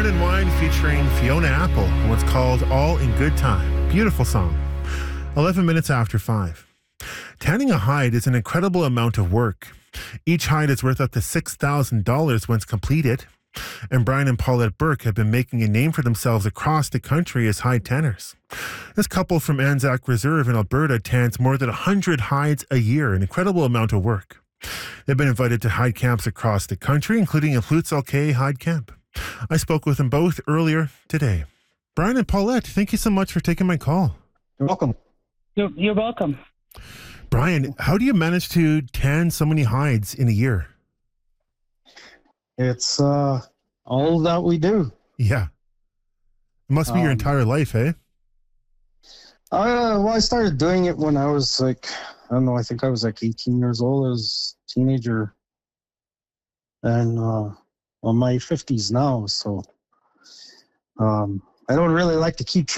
and Wine featuring Fiona Apple and what's called All in Good Time. Beautiful song. 11 minutes after 5. Tanning a hide is an incredible amount of work. Each hide is worth up to $6,000 once completed. And Brian and Paulette Burke have been making a name for themselves across the country as hide tanners. This couple from Anzac Reserve in Alberta tans more than 100 hides a year, an incredible amount of work. They've been invited to hide camps across the country, including a Flutes-LK hide camp. I spoke with them both earlier today. Brian and Paulette, thank you so much for taking my call. You're welcome. You're welcome. Brian, how do you manage to tan so many hides in a year? It's all that we do. Yeah. It must be your entire life, eh? Well, I started doing it when I was I think I was 18 years old. I was a teenager. And I'm my 50s now, so I don't really like to keep track